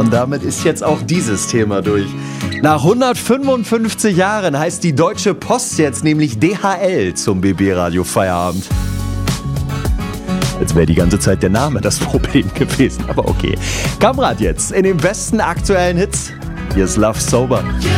Und damit ist jetzt auch dieses Thema durch. Nach 155 Jahren heißt die Deutsche Post jetzt nämlich DHL zum BB-Radio Feierabend. Als wäre die ganze Zeit der Name das Problem gewesen, aber okay. Kamrat jetzt in den besten aktuellen Hits. Hier ist Love Sober.